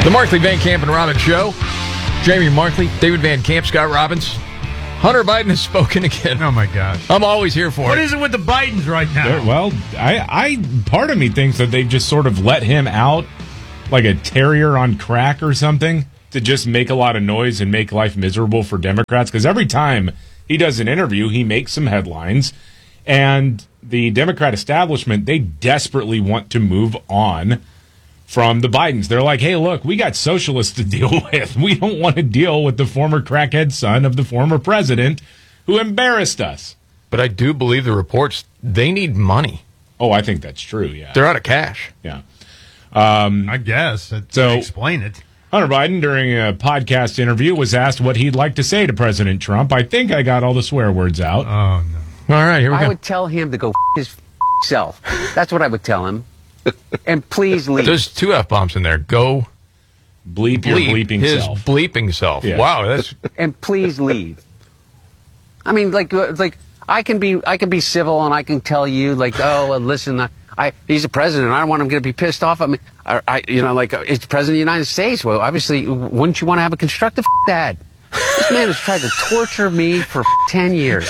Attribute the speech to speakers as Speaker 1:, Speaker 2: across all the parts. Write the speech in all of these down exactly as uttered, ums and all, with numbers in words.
Speaker 1: The Markley, Van Camp, and Robbins Show. Jamie Markley, David Van Camp, Scott Robbins. Hunter Biden has spoken again.
Speaker 2: Oh, my gosh.
Speaker 1: I'm always here for
Speaker 2: what
Speaker 1: it.
Speaker 2: What is it with the Bidens right now?
Speaker 3: They're, well, I, I part of me thinks that they've just sort of let him out like a terrier on crack or something to just make a lot of noise and make life miserable for Democrats. Because every time he does an interview, he makes some headlines. And the Democrat establishment, they desperately want to move on from the Bidens. They're like, hey, look, we got socialists to deal with. We don't want to deal with the former crackhead son of the former president who embarrassed us.
Speaker 1: But I do believe the reports, they need money.
Speaker 3: Oh, I think that's true, yeah.
Speaker 1: They're out of cash.
Speaker 3: Yeah. Um,
Speaker 2: I guess.
Speaker 3: So
Speaker 2: explain it.
Speaker 3: Hunter Biden, during a podcast interview, was asked what he'd like to say to President Trump. I think I got all the swear words out.
Speaker 2: Oh, no.
Speaker 1: All right, here we
Speaker 4: I
Speaker 1: go.
Speaker 4: would tell him to go f- his f- self. That's what I would tell him. And please leave.
Speaker 1: There's two F-bombs in there. Go
Speaker 3: bleep your
Speaker 1: bleep
Speaker 3: bleeping
Speaker 1: his
Speaker 3: self.
Speaker 1: bleeping self.
Speaker 3: Yeah.
Speaker 1: Wow, that's
Speaker 4: And please leave. I mean, like, uh, like I can be, I can be civil, and I can tell you, like, oh, well, listen, I, I, he's a president. I don't want him to be pissed off at me. I, I you know, like, it's the president of the United States. Well, obviously, wouldn't you want to have a constructive f- dad? This man has tried to torture me for f- ten years.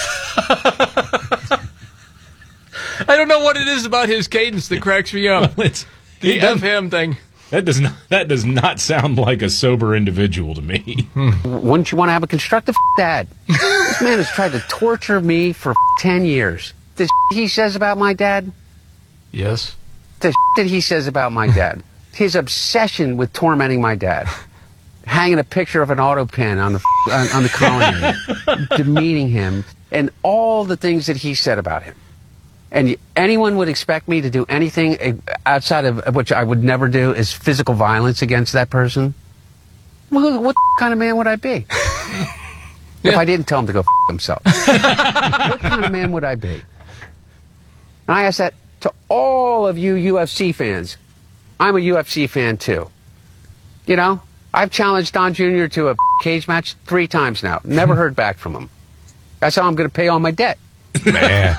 Speaker 1: I don't know what it is about his cadence that cracks me up.
Speaker 3: Well, it's,
Speaker 1: The
Speaker 3: yeah,
Speaker 1: F him thing.
Speaker 3: that does not that does not sound like a sober individual to me.
Speaker 4: Wouldn't you want to have a constructive f- dad? This man has tried to torture me for f- ten years. The shit he says about my dad,
Speaker 1: Yes.
Speaker 4: the shit that he says about my dad, his obsession with tormenting my dad, hanging a picture of an auto pen on the f- on, on the colony, demeaning him, and all the things that he said about him. And anyone would expect me to do anything outside of which I would never do is physical violence against that person? Well, what kind of man would I be?
Speaker 1: Yeah.
Speaker 4: If I didn't tell him to go f- himself. What kind of man would I be? And I ask that to all of you U F C fans. I'm a U F C fan too. You know, I've challenged Don Junior to a cage match three times now. Never heard back from him. That's how I'm going to pay all my debt.
Speaker 1: Man.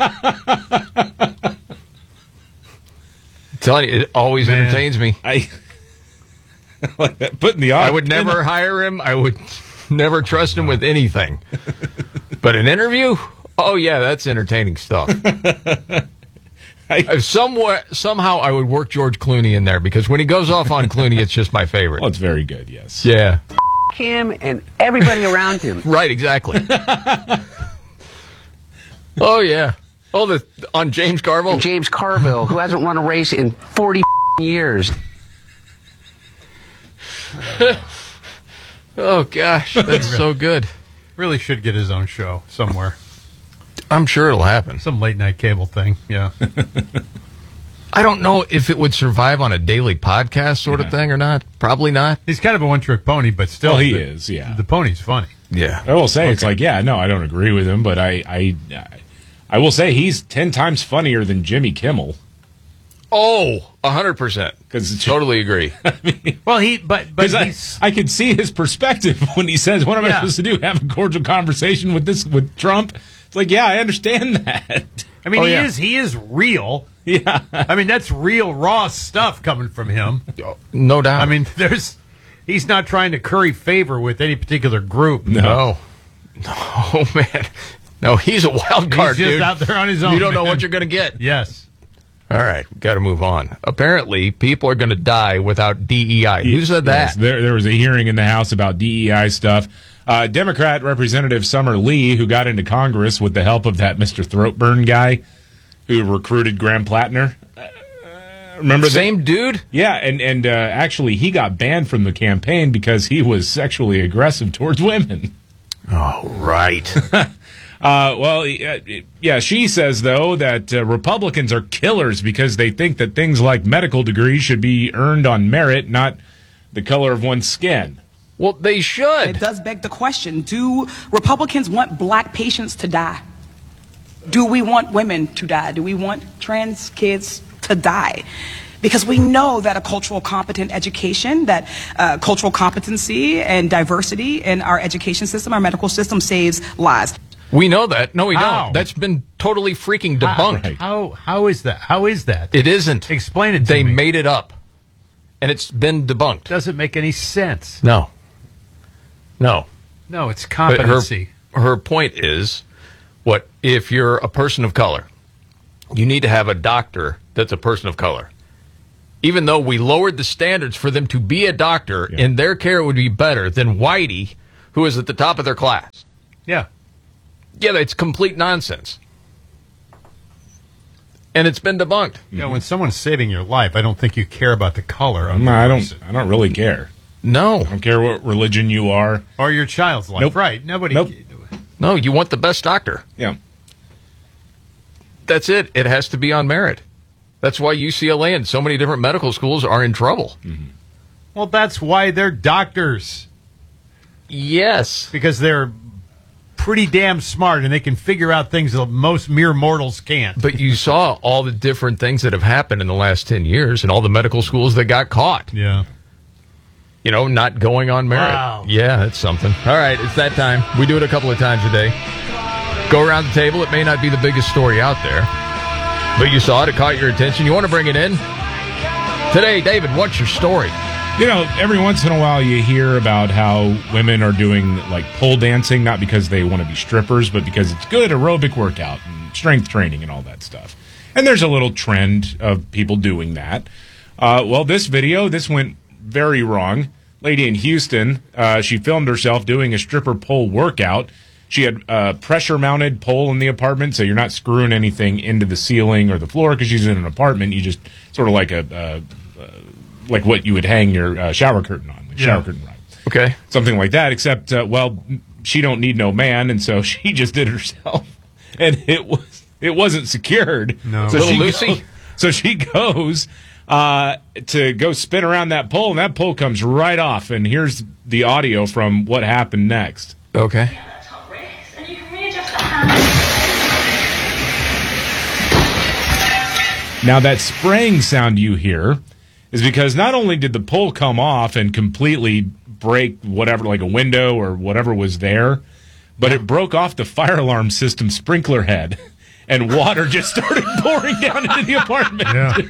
Speaker 1: I'm telling you, it always
Speaker 2: Man.
Speaker 1: entertains me.
Speaker 3: I like that. Putting the
Speaker 1: I
Speaker 3: odd
Speaker 1: would never hire him. I would never trust him with anything. But an interview? Oh, yeah, that's entertaining stuff. If somewhere, somehow I would work George Clooney in there, because when he goes off on Clooney, it's just my favorite.
Speaker 3: Well, it's very good, yes.
Speaker 1: Yeah.
Speaker 4: Him and everybody around him.
Speaker 1: Right, exactly. Oh, yeah. Oh, the on James Carville?
Speaker 4: James Carville, who hasn't run a race in forty years.
Speaker 1: Oh, gosh, that's so good.
Speaker 2: Really should get his own show somewhere.
Speaker 1: I'm sure it'll happen.
Speaker 2: Some late night cable thing, yeah.
Speaker 1: I don't know if it would survive on a daily podcast sort of
Speaker 3: Yeah.
Speaker 1: thing or not. Probably not.
Speaker 2: He's kind of a one-trick pony, but still.
Speaker 3: Well, he
Speaker 2: the,
Speaker 3: is, yeah.
Speaker 2: The pony's funny.
Speaker 1: Yeah.
Speaker 3: I will say, it's like, yeah, no, I don't agree with him, but I, I, I will say he's ten times funnier than Jimmy Kimmel.
Speaker 1: Oh, one hundred percent.
Speaker 3: Because
Speaker 1: Totally agree.
Speaker 2: Well, he, but, but
Speaker 3: I,
Speaker 2: he's,
Speaker 3: I could see his perspective when he says, what am I
Speaker 2: Yeah.
Speaker 3: supposed to do? Have a cordial conversation with this, with Trump? It's like, yeah, I understand that.
Speaker 2: I mean,
Speaker 1: Oh,
Speaker 2: he
Speaker 1: yeah.
Speaker 2: is, he is real.
Speaker 3: Yeah.
Speaker 2: I mean, that's real raw stuff coming from him.
Speaker 1: No doubt.
Speaker 2: I mean, there's, he's not trying to curry favor with any particular group.
Speaker 1: no. No, man. No, he's a wild card,
Speaker 2: He's just
Speaker 1: dude.
Speaker 2: out there on his own.
Speaker 1: You don't know
Speaker 2: man.
Speaker 1: what you're going to get.
Speaker 2: Yes.
Speaker 1: All right, got to move on. Apparently, people are going to die without D E I. Who said
Speaker 3: Yes,
Speaker 1: that?
Speaker 3: there, there was a hearing in the House about D E I stuff. Uh, Democrat Representative Summer Lee, who got into Congress with the help of that Mister Throatburn guy who recruited Graham Plattner. Uh, remember that?
Speaker 1: Same dude?
Speaker 3: Yeah, and, and uh, actually he got banned from the campaign because he was sexually aggressive towards women.
Speaker 1: Oh, right.
Speaker 3: Uh, well, uh, yeah, she says, though, that uh, Republicans are killers because they think that things like medical degrees should be earned on merit, not the color of one's skin.
Speaker 1: Well, they should.
Speaker 5: It does beg the question, do Republicans want black patients to die? Do we want women to die? Do we want trans kids to die? Because we know that a cultural competent education, that uh, cultural competency and diversity in our education system, our medical system, saves lives.
Speaker 1: We know that. No, we
Speaker 2: How?
Speaker 1: don't. That's been totally freaking debunked.
Speaker 3: Right.
Speaker 2: How, how is that? How is that?
Speaker 1: It isn't.
Speaker 2: Explain it to
Speaker 1: They
Speaker 2: me.
Speaker 1: made it up. and it's been debunked.
Speaker 2: Doesn't make any sense.
Speaker 1: No. No.
Speaker 2: No, it's
Speaker 1: But
Speaker 2: competency.
Speaker 1: her, her point is, what if you're a person of color, you need to have a doctor that's a person of color. Even though we lowered the standards for them to be a doctor,
Speaker 3: Yeah.
Speaker 1: and their care would be better than Whitey, who is at the top of their class.
Speaker 2: Yeah.
Speaker 1: Yeah, it's complete nonsense. And it's been debunked.
Speaker 2: You know, when someone's saving your life, I don't think you care about the color of
Speaker 3: No,
Speaker 2: the
Speaker 3: I don't.
Speaker 2: person.
Speaker 3: I don't really care.
Speaker 1: No.
Speaker 3: I don't care what religion you are.
Speaker 2: Or your child's life.
Speaker 3: Nope.
Speaker 2: Right. Nobody.
Speaker 3: Nope.
Speaker 1: No, you want the best doctor.
Speaker 3: Yeah.
Speaker 1: That's it. It has to be on merit. That's why U C L A and so many different medical schools are in trouble.
Speaker 2: Well, that's why they're doctors.
Speaker 1: Yes.
Speaker 2: Because they're pretty damn smart and they can figure out things that most mere mortals can't.
Speaker 1: But you saw all the different things that have happened in the last ten years and all the medical schools that got caught.
Speaker 2: Yeah.
Speaker 1: You know, not going on merit.
Speaker 2: Wow.
Speaker 1: Yeah, that's something. All right, it's that time. We do it a couple of times a day. Go around the table. It may not be the biggest story out there, but you saw it. It caught your attention. You want to bring it in? Today, David, what's your story?
Speaker 3: You know, every once in a while you hear about how women are doing like pole dancing, not because they want to be strippers, but because it's good aerobic workout and strength training and all that stuff. And there's a little trend of people doing that. Uh, well, this video, this went very wrong. Lady in Houston, uh, she filmed herself doing a stripper pole workout. She had a pressure-mounted pole in the apartment, so you're not screwing anything into the ceiling or the floor because she's in an apartment. You just sort of like a uh, uh, like what you would hang your uh, shower curtain on, like
Speaker 2: Yeah.
Speaker 3: shower curtain rod.
Speaker 1: Okay.
Speaker 3: Something like that, except, uh, well, she don't need no man, and so she just did it herself. And it, was, it wasn't secured.
Speaker 2: No.
Speaker 3: So
Speaker 1: Little
Speaker 3: she
Speaker 1: Lucy?
Speaker 3: Goes, so she goes uh, to go spin around that pole, and that pole comes right off. And here's the audio from what happened next.
Speaker 1: Okay.
Speaker 6: And you can readjust the hand.
Speaker 3: Now, that spraying sound you hear is because not only did the pole come off and completely break whatever, like a window or whatever was there, but it broke off the fire alarm system sprinkler head, and water just started pouring down into the apartment.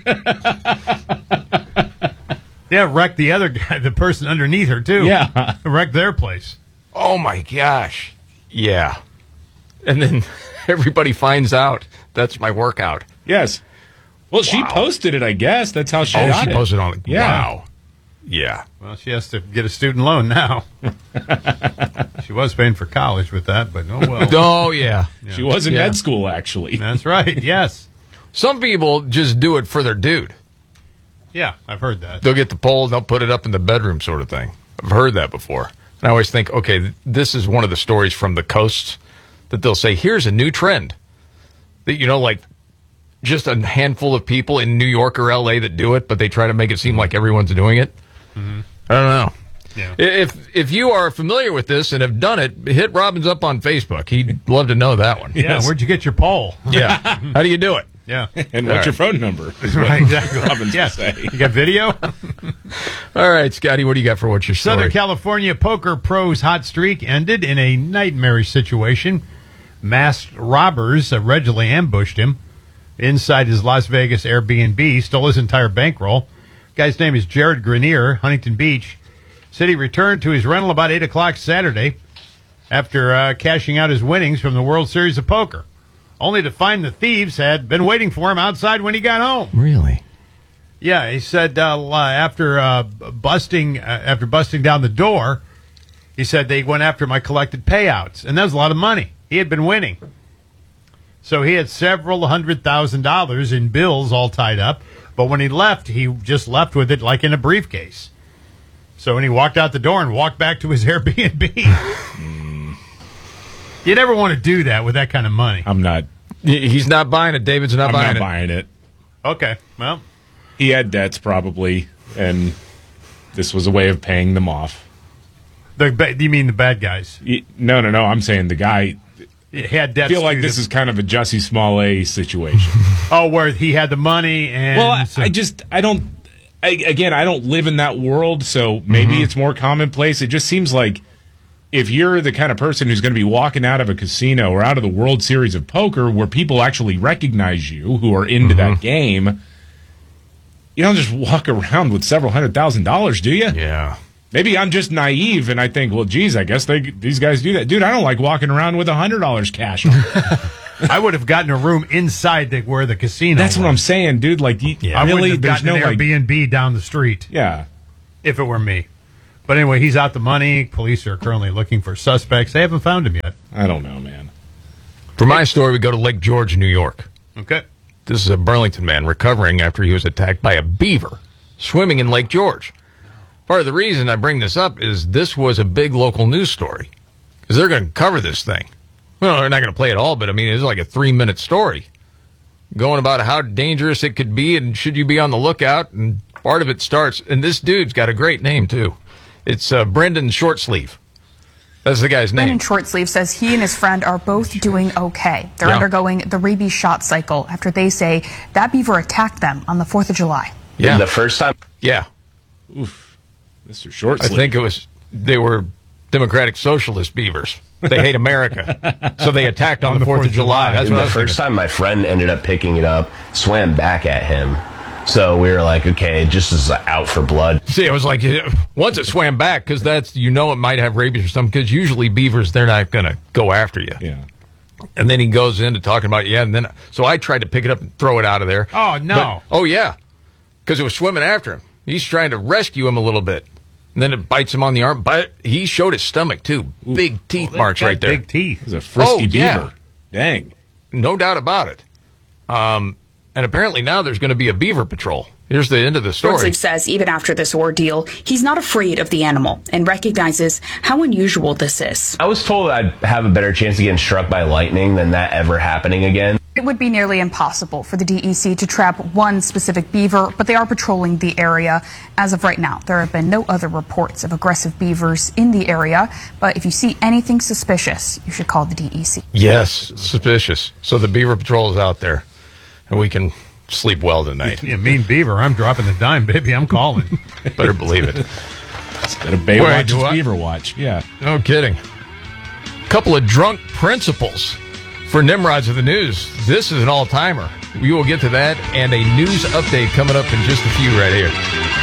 Speaker 2: Yeah. Yeah, wrecked the other guy, the person underneath her, too.
Speaker 3: Yeah.
Speaker 2: Wrecked their place.
Speaker 1: Oh, my gosh. Yeah. And then everybody finds out that's my workout.
Speaker 3: Yes. Well, she
Speaker 1: Wow.
Speaker 3: posted it, I guess. That's how she
Speaker 1: Oh,
Speaker 3: got
Speaker 1: she
Speaker 3: it.
Speaker 1: posted on it.
Speaker 3: Yeah.
Speaker 1: Wow. Yeah.
Speaker 2: Well, she has to get a student loan now. She was paying for college with that, but oh well.
Speaker 1: Oh, yeah.
Speaker 3: She was in
Speaker 1: Yeah.
Speaker 3: med school, actually.
Speaker 2: That's right, yes.
Speaker 1: Some people just do it for their dude.
Speaker 2: Yeah, I've heard that.
Speaker 1: They'll get the pole and they'll put it up in the bedroom sort of thing. I've heard that before. And I always think, okay, th- this is one of the stories from the coasts that they'll say, here's a new trend. That, you know, like just a handful of people in New York or L A that do it, but they try to make it seem like everyone's doing it.
Speaker 2: Mm-hmm.
Speaker 1: I don't know.
Speaker 2: Yeah.
Speaker 1: If if you are familiar with this and have done it, hit Robbins up on Facebook. He'd love to know that one.
Speaker 2: Yeah,
Speaker 3: Yes.
Speaker 2: where'd you get your poll?
Speaker 1: Yeah. How do you do it?
Speaker 2: Yeah.
Speaker 3: And
Speaker 1: All
Speaker 3: what's your
Speaker 1: right.
Speaker 3: phone number?
Speaker 2: Right, exactly.
Speaker 3: Robbins
Speaker 2: Yes.
Speaker 3: would say.
Speaker 2: You got video?
Speaker 1: All right, Scotty, what do you got for what's your story?
Speaker 2: Southern California poker pro's hot streak ended in a nightmarish situation. Masked robbers allegedly ambushed him inside his Las Vegas Airbnb, stole his entire bankroll. Guy's name is Jared Grenier, Huntington Beach. Said he returned to his rental about eight o'clock Saturday after uh, cashing out his winnings from the World Series of Poker, only to find the thieves had been waiting for him outside when he got home.
Speaker 1: Really?
Speaker 2: Yeah, he said uh, after uh, busting uh, after busting down the door, he said they went after my collected payouts, and that was a lot of money. He had been winning, so he had several hundred thousand dollars in bills all tied up. But when he left, he just left with it like in a briefcase. So when he walked out the door and walked back to his Airbnb, you never want to do that with that kind of money.
Speaker 3: I'm not.
Speaker 1: Y- He's not buying it. David's not
Speaker 3: I'm
Speaker 1: buying
Speaker 3: not
Speaker 1: it.
Speaker 3: buying it.
Speaker 2: Okay, well,
Speaker 3: He had debts probably, and this was a way of paying them off.
Speaker 2: the ba- you mean the bad guys?
Speaker 3: He- No, no, no. I'm saying the guy.
Speaker 2: He had
Speaker 3: I
Speaker 2: debts.
Speaker 3: feel like
Speaker 2: to
Speaker 3: this
Speaker 2: the-
Speaker 3: is kind of a Jussie Smollett situation.
Speaker 2: oh, where he had the money and
Speaker 3: Well, I,
Speaker 2: so-
Speaker 3: I just I don't. I, again, I don't live in that world, so maybe
Speaker 2: Mm-hmm.
Speaker 3: it's more commonplace. It just seems like if you're the kind of person who's going to be walking out of a casino or out of the World Series of Poker, where people actually recognize you, who are into
Speaker 2: Mm-hmm.
Speaker 3: that game, you don't just walk around with several hundred thousand dollars, do you?
Speaker 1: Yeah.
Speaker 3: Maybe I'm just naive and I think, well, geez, I guess they these guys do that. Dude, I don't like walking around with one hundred dollars cash on.
Speaker 2: I would have gotten a room inside the, where the casino
Speaker 3: That's
Speaker 2: was.
Speaker 3: what I'm saying, dude. Like, you,
Speaker 2: Yeah. I
Speaker 3: really,
Speaker 2: wouldn't have
Speaker 3: there's
Speaker 2: gotten
Speaker 3: no,
Speaker 2: an
Speaker 3: like,
Speaker 2: Airbnb down the street
Speaker 3: yeah.
Speaker 2: if it were me. But anyway, he's out the money. Police are currently looking for suspects. They haven't found him yet.
Speaker 3: I don't know, man.
Speaker 1: For my story, we go to Lake George, New York.
Speaker 2: Okay.
Speaker 1: This is a Burlington man recovering after he was attacked by a beaver swimming in Lake George. Part of the reason I bring this up is this was a big local news story because they're going to cover this thing. Well, they're not going to play it all, but I mean, it's like a three-minute story going about how dangerous it could be and should you be on the lookout. And part of it starts, and this dude's got a great name, too. It's uh, Brendan Shortsleeve. That's the guy's name.
Speaker 7: Brendan Shortsleeve says he and his friend are both doing okay. They're
Speaker 1: Yeah.
Speaker 7: undergoing the rabies shot cycle after they say that beaver attacked them on the fourth of July.
Speaker 1: Yeah.
Speaker 8: The first time?
Speaker 1: Yeah.
Speaker 3: Oof. Mister Short
Speaker 1: I think it was, they were Democratic Socialist beavers. They hate America. So they attacked on, the fourth of July. That's
Speaker 8: And
Speaker 1: what I
Speaker 8: the
Speaker 1: was
Speaker 8: first
Speaker 1: thinking.
Speaker 8: time my friend ended up picking it up, swam back at him. So we were like, okay, just is out for blood.
Speaker 1: See, it was like, uh, once it swam back, because that's, you know, it might have rabies or something, because usually beavers, they're not going to go after you.
Speaker 3: Yeah.
Speaker 1: And then he goes into talking about, yeah, and then, so I tried to pick it up and throw it out of there.
Speaker 2: Oh, no.
Speaker 1: But- oh, yeah. Because it was swimming after him. He's trying to rescue him a little bit. And then it bites him on the arm. But he showed his stomach, too. Big teeth marks
Speaker 2: Got
Speaker 1: right there.
Speaker 2: Big teeth.
Speaker 3: It was a frisky
Speaker 1: Oh, yeah.
Speaker 3: beaver. Dang.
Speaker 1: No doubt about it. Um, and apparently now there's going to be a beaver patrol. Here's the end of the story.
Speaker 9: Shortsleeve says even after this ordeal, he's not afraid of the animal and recognizes how unusual this is.
Speaker 8: I was told I'd have a better chance of getting struck by lightning than that ever happening again.
Speaker 7: It would be nearly impossible for the D E C to trap one specific beaver, but they are patrolling the area. As of right now, there have been no other reports of aggressive beavers in the area, but if you see anything suspicious, you should call the D E C.
Speaker 1: Yes, suspicious. So the beaver patrol is out there, and we can sleep well tonight.
Speaker 2: You mean beaver? I'm dropping the dime, baby. I'm calling.
Speaker 1: Better believe it.
Speaker 3: Instead of Baywatch,
Speaker 1: Wait,
Speaker 3: it's
Speaker 1: do I-
Speaker 3: Beaver Watch. Yeah.
Speaker 1: No kidding. Couple of drunk principals for Nimrods of the News. This is an all-timer. We will get to that and a news update coming up in just a few right here.